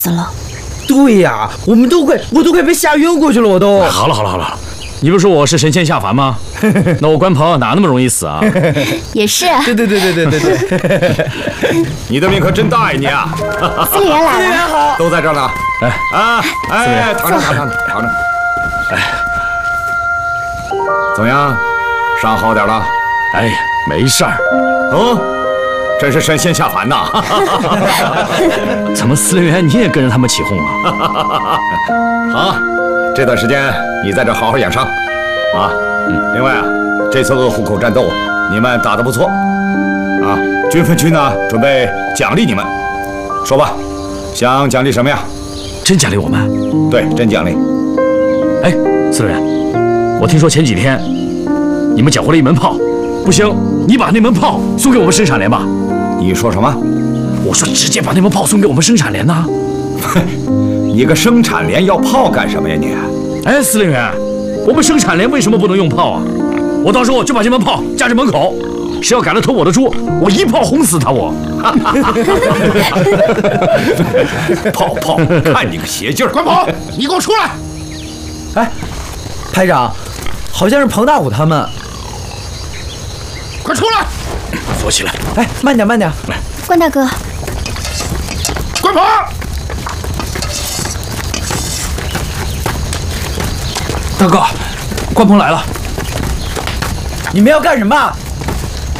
死了。 对呀，我都快被吓晕过去了，我都。 好了，你不是说我是神仙下凡吗？那我关鹏哪那么容易死啊？ 也是。 对。 你的命可真大呀你啊！ 司令员来了， 好， 都在这儿呢。躺着。哎，怎么样？伤好点了？ 哎呀，没事儿。 哦，真是神仙下凡呐！ 怎么司令员你也跟着他们起哄啊？ 好，这段时间你在这好好养伤啊。另外啊，这次鄂湖口战斗你们打得不错啊，军分区呢准备奖励你们，说吧，想奖励什么呀？ 真奖励我们？ 对，真奖励。 哎，司令员，我听说前几天你们缴获了一门炮，不行，你把那门炮送给我们生产连吧。 你说什么？ 我说直接把那门炮送给我们生产连呐。 你个生产连要炮干什么呀你？ 哎，司令员，我们生产连为什么不能用炮啊？我到时候就把这门炮架在门口，谁要敢来偷我的猪，我一炮轰死他我。 炮，看你个邪劲儿！ 关鹏，你给我出来！ 哎，排长，好像是彭大虎他们。 快出来！ 锁起来。 哎，慢点。 来， 关大哥。 关鹏， 大哥，关鹏来了。 你们要干什么？